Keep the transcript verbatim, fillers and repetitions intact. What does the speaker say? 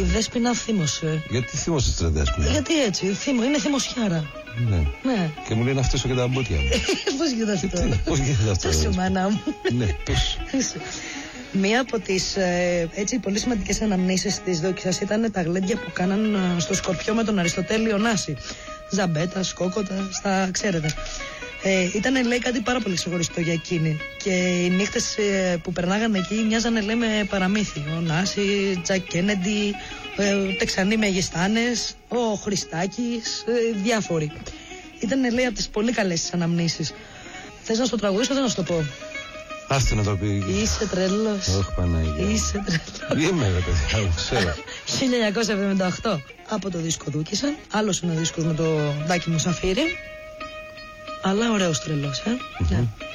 Δέσποινα θύμωσε. Γιατί θύμωσε τη Δέσποινα? Γιατί έτσι, θύμω, είναι θυμοσιάρα. Ναι. Ναι. Και μου λένε αυτές και τα μπούτια μου. Πώς γίνεται αυτό? Πώς γίνεται αυτό? Τόσο μάνα μου. Ναι, πώς? Μία από τις ε, έτσι πολύ σημαντικές αναμνήσεις της δόκισσας ήταν τα γλέντια που κάναν ε, στο Σκορπιό με τον Αριστοτέλη Ωνάση. Ζαμπέτα, σκόκοτα, στα ξέρετε. Ε, ήτανε, λέει, κάτι πάρα πολύ ξεχωριστό για εκείνη. Και οι νύχτες ε, που περνάγανε εκεί μοιάζανε, λέει, με παραμύθι. Ο Νάση, Τζακ Κένεντι, ε, Τεξανοί Μεγιστάνες, ο Χριστάκης, ε, διάφοροι. Ήτανε, λέει, από τις πολύ καλές τις αναμνήσεις. Θες να στο τραγουδήσω, δεν να στο πω? Άστε να το πει. Είσαι τρελός. Όχι, Παναγία. Είσαι τρελός. Είμαι, ρε παιδιά, ξέρω. χίλια εννιακόσια εβδομήντα οκτώ. Από το δίσκο Δούκισσα. Άλλος είναι ο δίσκος με το Ντάκι Μουσαφίρι. Αλλά ωραίος τρελός, ε. Mm-hmm. Ναι.